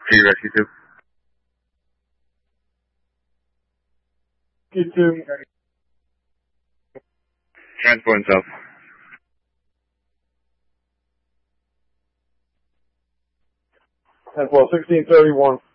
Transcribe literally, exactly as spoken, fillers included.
T Rescue two. Rescue two. Transport south. ten twelve, sixteen thirty-one.